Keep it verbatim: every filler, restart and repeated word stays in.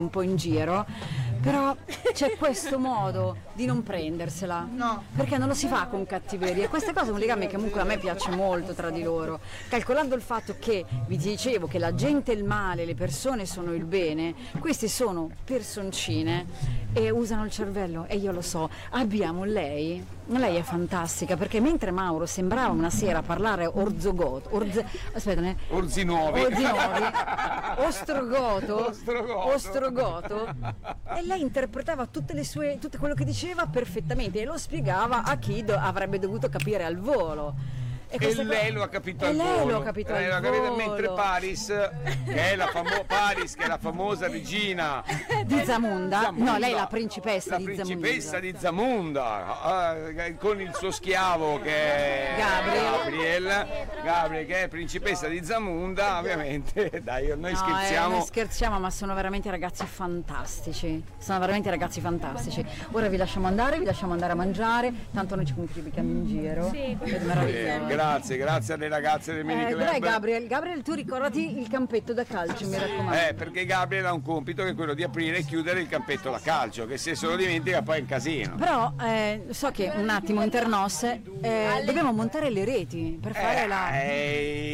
un po' in giro, però c'è questo modo di non prendersela, no, perché non lo si fa con cattiveria. Questa cosa è un legame che comunque a me piace molto tra di loro, calcolando il fatto che vi dicevo che la gente è il male, le persone sono il bene, queste sono personcine e usano il cervello, e io lo so. Abbiamo lei, lei è fantastica, perché mentre Mauro sembrava una sera parlare orzogoto, orze, aspetta, ne, Orzinuovi, Orzinuovi, ostrogoto, Ostrogoto. ostrogoto, e lei interpretava tutte le sue, tutto quello che diceva perfettamente e lo spiegava a chi do, avrebbe dovuto capire al volo. E questa lei co- lo ha capito e al lei volo. lo ha capito Lei al lo ha capito, volo. mentre Paris, che è la famo- Paris, che è la famosa regina di Zamunda. Zamunda, No, lei è la principessa la di principessa Zamunda. di Zamunda, eh, con il suo schiavo che è Gabriel. Gabriel, Gabriel che è principessa di Zamunda, ovviamente. Dai, noi No, scherziamo. eh, noi scherziamo, ma sono veramente ragazzi fantastici. Sono veramente ragazzi fantastici. Ora vi lasciamo andare, vi lasciamo andare a mangiare, tanto noi ci complichiamo in giro. Sì, È Eh, meraviglioso. grazie, grazie alle ragazze del mini Eh, club. dov'è Gabriel? Gabriel, tu ricordati il campetto da calcio, mi raccomando. Eh, perché Gabriel ha un compito che è quello di aprire e chiudere il campetto da calcio, che se se lo dimentica poi è un casino. Però eh, so che un attimo internos eh, dobbiamo montare le reti per fare Eh, la... eh,